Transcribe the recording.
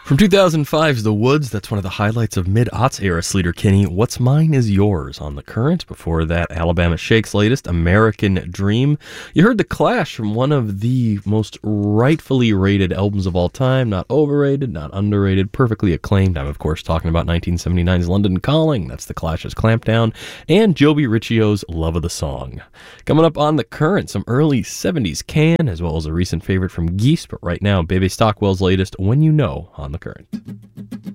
From 2005's The Woods, that's one of the highlights of mid-aughts era Sleater Kinney. What's Mine Is Yours on The Current. Before that, Alabama Shake's latest, American Dream. You heard The Clash from one of the most rightfully rated albums of all time. Not overrated, not underrated, perfectly acclaimed. I'm, of course, talking about 1979's London Calling. That's The Clash's Clampdown. And Joby Riccio's Love of the Song. Coming up on The Current, some early 70s Can, as well as a recent favorite from Geese. But right now, Bebe Stockwell's latest, When You Know, on The Current.